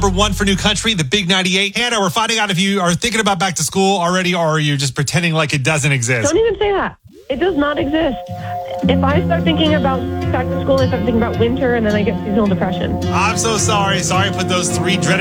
Number one for New Country, the Big 98. Hannah, we're finding out if you are thinking about back to school already, or are you just pretending like it doesn't exist? Don't even say that. It does not exist. If I start thinking about back to school, I start thinking about winter, and then I get seasonal depression. I'm so sorry. Sorry I put those three dreaded